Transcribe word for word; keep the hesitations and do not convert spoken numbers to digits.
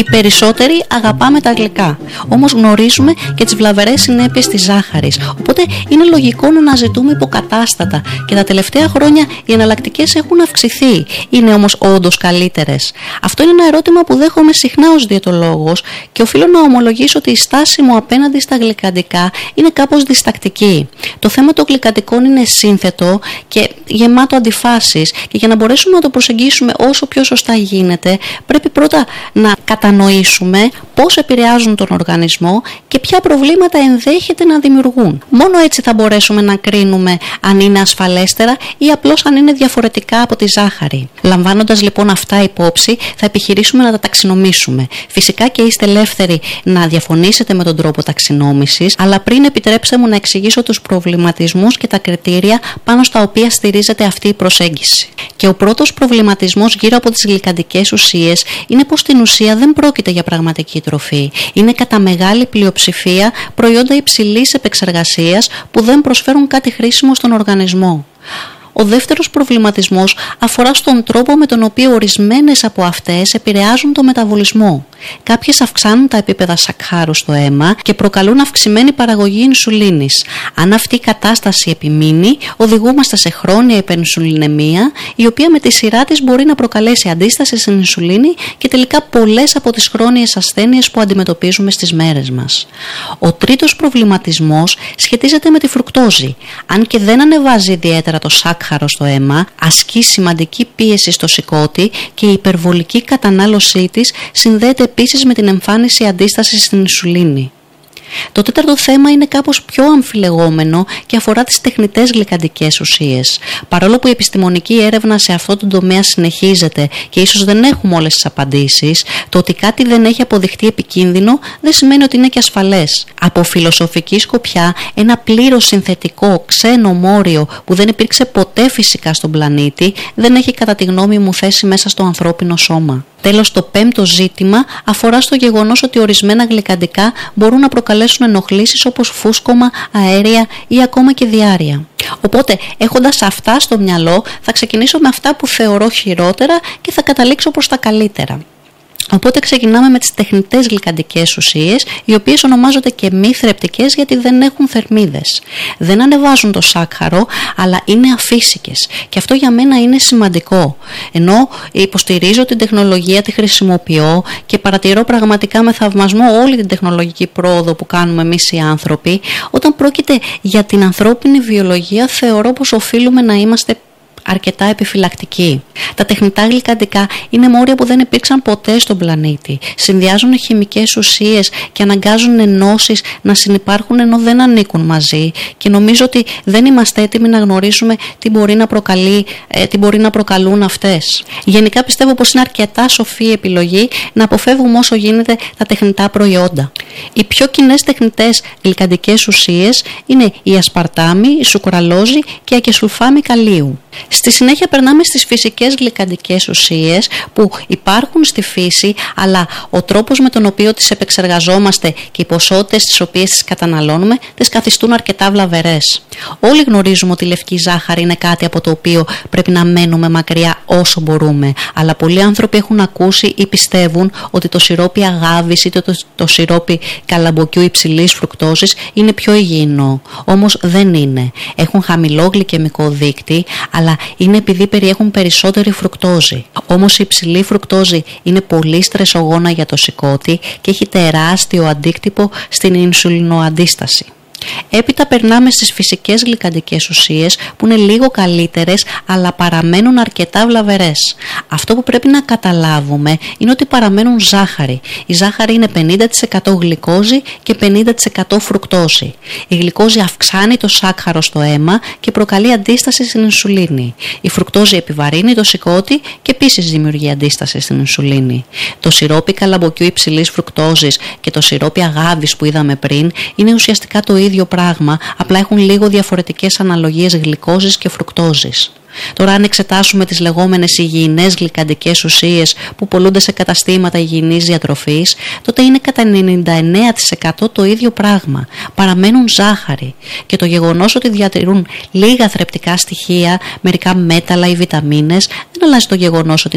περισσότεροι αγαπάμε τα γλυκά. Όμως γνωρίζουμε και τις βλαβερές συνέπειες της ζάχαρης. Οπότε είναι λογικό να αναζητούμε υποκατάστατα και τα τελευταία χρόνια οι εναλλακτικές έχουν αυξηθεί. Είναι όμως όντως καλύτερες? Αυτό είναι ένα ερώτημα που δέχομαι συχνά ως διαιτολόγος και οφείλω να ομολογήσω ότι η στάση μου απέναντι στα γλυκαντικά είναι κάπως διστακτική. Το θέμα των γλυκαντικών είναι σύνθετο και γεμάτο αντιφάσεις και για να μπορέσουμε να το προσεγγίσουμε όσο πιο σωστά γίνεται πρέπει πρώτα να κατανοήσουμε πώς επηρεάζουν τον οργανισμό και ποια προβλήματα ενδέχεται να δημιουργούν. Μόνο έτσι θα μπορέσουμε να κρίνουμε αν είναι ασφαλέστερα ή απλώς αν είναι διαφορετικά από τη ζάχαρη. Λαμβάνοντας λοιπόν αυτά υπόψη, θα επιχειρήσουμε να τα ταξινομήσουμε. Φυσικά και είστε ελεύθεροι να διαφωνήσετε με τον τρόπο ταξινόμησης, αλλά πριν επιτρέψτε μου να εξηγήσω τους προβληματισμούς και τα κριτήρια πάνω στα οποία στηρίζεται αυτή η προσέγγιση. Και ο πρώτος προβληματισμός γύρω από τις γλυκαντικές ουσίες είναι πως στην ουσία δεν πρόκειται για πραγματική τροφή. Είναι κατά μεγάλη πλειοψηφία προϊόντα υψηλής επεξεργασίας που δεν προσφέρουν κάτι χρήσιμο στον οργανισμό. Ο δεύτερος προβληματισμός αφορά στον τρόπο με τον οποίο ορισμένες από αυτές επηρεάζουν το μεταβολισμό. Κάποιες αυξάνουν τα επίπεδα σακχάρου στο αίμα και προκαλούν αυξημένη παραγωγή ινσουλίνης. Αν αυτή η κατάσταση επιμείνει, οδηγούμαστε σε χρόνια υπερινσουλινεμία, η οποία με τη σειρά της μπορεί να προκαλέσει αντίσταση στην ινσουλίνη και τελικά πολλές από τις χρόνιες ασθένειες που αντιμετωπίζουμε στις μέρες μας. Ο τρίτος προβληματισμός σχετίζεται με τη φρουκτόζη. Αν και δεν ανεβάζει ιδιαίτερα το σάκχαρο στο αίμα, ασκεί σημαντική πίεση στο σηκώτη και η υπερβολική κατανάλωσή της συνδέεται επίσης με την εμφάνιση αντίστασης στην ινσουλίνη. Το τέταρτο θέμα είναι κάπως πιο αμφιλεγόμενο και αφορά τις τεχνητές γλυκαντικές ουσίες. Παρόλο που η επιστημονική έρευνα σε αυτό το τομέα συνεχίζεται και ίσως δεν έχουμε όλες τις απαντήσεις, το ότι κάτι δεν έχει αποδειχτεί επικίνδυνο δεν σημαίνει ότι είναι και ασφαλές. Από φιλοσοφική σκοπιά, ένα πλήρως συνθετικό ξένο μόριο που δεν υπήρξε ποτέ φυσικά στον πλανήτη δεν έχει κατά τη γνώμη μου θέση μέσα στο ανθρώπινο σώμα. Τέλος, το πέμπτο ζήτημα αφορά στο γεγονός ότι ορισμένα γλυκαντικά μπορούν να προκαλέσουν ενοχλήσεις όπως φούσκωμα, αέρια ή ακόμα και διάρρεια. Οπότε, έχοντας αυτά στο μυαλό, θα ξεκινήσω με αυτά που θεωρώ χειρότερα και θα καταλήξω προς τα καλύτερα. Οπότε ξεκινάμε με τις τεχνητές γλυκαντικές ουσίες, οι οποίες ονομάζονται και μη θρεπτικές γιατί δεν έχουν θερμίδες. Δεν ανεβάζουν το σάκχαρο, αλλά είναι αφύσικες. Και αυτό για μένα είναι σημαντικό. Ενώ υποστηρίζω την τεχνολογία, τη χρησιμοποιώ και παρατηρώ πραγματικά με θαυμασμό όλη την τεχνολογική πρόοδο που κάνουμε εμείς οι άνθρωποι, όταν πρόκειται για την ανθρώπινη βιολογία, θεωρώ πως οφείλουμε να είμαστε αρκετά επιφυλακτικοί. Τα τεχνητά γλυκαντικά είναι μόρια που δεν υπήρξαν ποτέ στον πλανήτη. Συνδυάζουν χημικές ουσίες και αναγκάζουν ενώσεις να συνυπάρχουν ενώ δεν ανήκουν μαζί και νομίζω ότι δεν είμαστε έτοιμοι να γνωρίσουμε τι μπορεί να, προκαλεί, ε, τι μπορεί να προκαλούν αυτές. Γενικά πιστεύω πως είναι αρκετά σοφή η επιλογή να αποφεύγουμε όσο γίνεται τα τεχνητά προϊόντα. Οι πιο κοινές τεχνητές γλυκαντικές ουσίες είναι η ασπαρτάμι, η σουκραλόζη και η ακεσουλφάμι καλίου. Στη συνέχεια περνάμε στις φυσικές γλυκαντικές ουσίες που υπάρχουν στη φύση, αλλά ο τρόπος με τον οποίο τις επεξεργαζόμαστε και οι ποσότητες τις οποίες τις καταναλώνουμε τις καθιστούν αρκετά βλαβερές. Όλοι γνωρίζουμε ότι η λευκή ζάχαρη είναι κάτι από το οποίο πρέπει να μένουμε μακριά όσο μπορούμε, αλλά πολλοί άνθρωποι έχουν ακούσει ή πιστεύουν ότι το σιρόπι αγάβης ή το, το, το σιρόπι καλαμποκιού υψηλής φρουκτόζης είναι πιο υγιεινό. Όμως δεν είναι. Έχουν χαμηλό γλυκαιμικό δείκτη, αλλά είναι επειδή περιέχουν περισσότερη φρουκτόζη. Όμως η υψηλή φρουκτόζη είναι πολύ στρεσογόνα για το σηκώτη και έχει τεράστιο αντίκτυπο στην ινσουλινοαντίσταση. Έπειτα περνάμε στις φυσικές γλυκαντικές ουσίες που είναι λίγο καλύτερες αλλά παραμένουν αρκετά βλαβερές. Αυτό που πρέπει να καταλάβουμε είναι ότι παραμένουν ζάχαρη. Η ζάχαρη είναι πενήντα τοις εκατό γλυκόζη και πενήντα τοις εκατό φρουκτόζη. Η γλυκόζη αυξάνει το σάκχαρο στο αίμα και προκαλεί αντίσταση στην ινσουλίνη. Η φρουκτόζη επιβαρύνει το σηκώτη και επίσης δημιουργεί αντίσταση στην ινσουλίνη. Το σιρόπι καλαμποκιού υψηλής φρουκτόζης και το σιρόπι αγάβης που είδαμε πριν είναι ουσιαστικά το ίδιο ίδιο πράγμα, απλά έχουν λίγο διαφορετικές αναλογίες γλυκόζης και φρουκτόζης. Τώρα, αν εξετάσουμε τις λεγόμενες υγιεινές γλυκαντικές ουσίες που πωλούνται σε καταστήματα υγιεινής διατροφής, τότε είναι κατά ενενήντα εννέα τοις εκατό το ίδιο πράγμα. Παραμένουν ζάχαρη. Και το γεγονός ότι διατηρούν λίγα θρεπτικά στοιχεία, μερικά μέταλλα ή βιταμίνες, δεν αλλάζει το γεγονός ότι